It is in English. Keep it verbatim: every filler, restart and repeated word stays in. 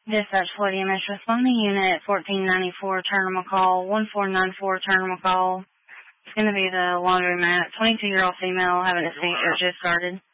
Dispatch Floyd E M S, respond to unit fourteen ninety-four, Turner McCall, one four nine four, Turner McCall. It's going to be the laundromat, twenty-two-year-old female having a seizure just started.